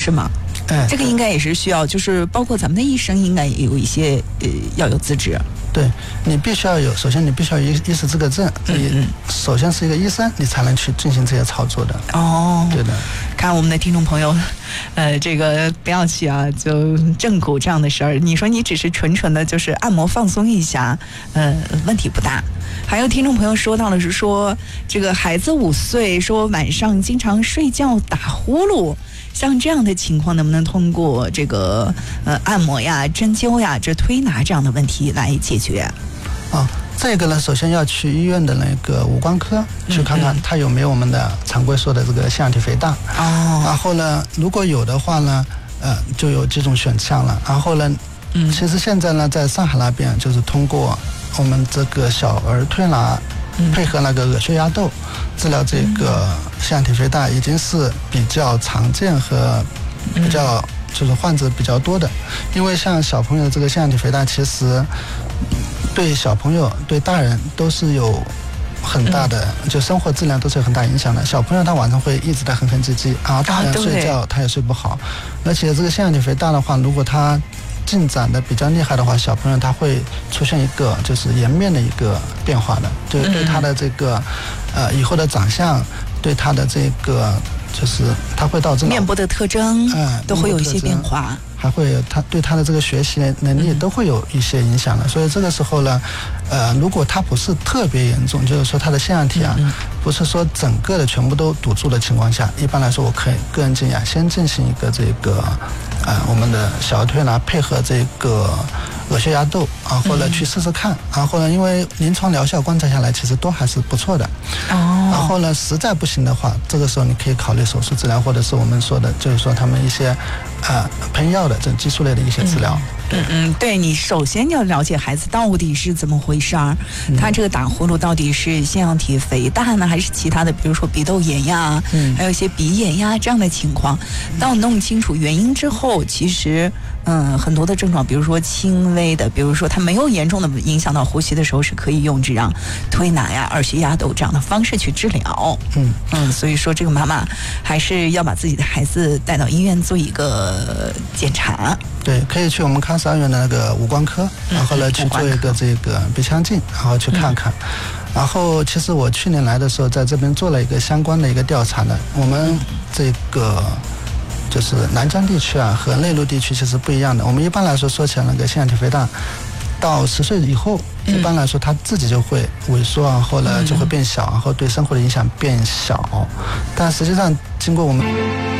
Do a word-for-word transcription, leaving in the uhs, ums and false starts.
是吗？ 哎， 这个应该也是需要，就是包括咱们的医生应该也有一些呃要有资质。 对，你必须要有，首先你必须要有医医师资格证，你、嗯、首先是一个医生，你才能去进行这些操作的。 哦， 对的。 看我们的听众朋友，呃，这个不要去啊，就正骨这样的事儿，你说你只是纯纯的就是按摩放松一下，呃，问题不大。还有听众朋友说到了是说，这个孩子五岁，说晚上经常睡觉打呼噜。像这样的情况，能不能通过这个呃按摩呀、针灸呀、这推拿这样的问题来解决？ 啊，这个呢，首先要去医院的那个五官科去看看，它有没有我们的常规说的这个腺样体肥大。哦。然后呢，如果有的话呢，呃，就有几种选项了。然后呢，嗯，其实现在呢，在上海那边就是通过我们这个小儿推拿。配合那个耳穴压豆治疗这个腺样体肥大，已经是比较常见和比较就是患者比较多的。因为像小朋友这个腺样体肥大，其实对小朋友对大人都是有很大的，就生活质量都是有很大影响的。小朋友他晚上会一直在哼哼唧唧，然后大人睡觉他也睡不好，而且这个腺样体肥大的话，如果他进展的比较厉害的话，小朋友他会出现一个就是颜面的一个变化的，就是对他的这个呃以后的长相，对他的这个就是他会导致面部的特征， 嗯， 都会有一些变化， 还会有他对他的这个学习能力都会有一些影响的。所以这个时候呢，呃，如果他不是特别严重，就是说他的腺样体啊，不是说整个的全部都堵住的情况下，一般来说我可以个人建议啊，先进行一个这个呃我们的小儿推拿配合这个耳穴压豆，然后呢去试试看，然后呢因为临床疗效观察下来其实都还是不错的。哦。然后呢实在不行的话，这个时候你可以考虑手术治疗，或者是我们说的就是说他们一些呃喷药的这种激素类的一些治疗。 嗯嗯，对，你首先要了解孩子到底是怎么回事儿，嗯、他这个打呼噜到底是腺样体肥大呢，还是其他的，比如说鼻窦炎呀，嗯、还有一些鼻炎呀这样的情况。当弄清楚原因之后，其实嗯很多的症状，比如说轻微的，比如说它没有严重的影响到呼吸的时候，是可以用这样推拿呀、耳穴压豆这样的方式去治疗。嗯嗯，所以说这个妈妈还是要把自己的孩子带到医院做一个检查。 对，可以去我们康师二院的那个五官科，然后呢去做一个这个鼻腔镜，然后去看看。然后其实我去年来的时候，在这边做了一个相关的一个调查的。我们这个就是南疆地区啊和内陆地区其实不一样的。我们一般来说说起来，那个腺样体肥大到十岁以后，一般来说他自己就会萎缩，然后呢就会变小，然后对生活的影响变小。但实际上经过我们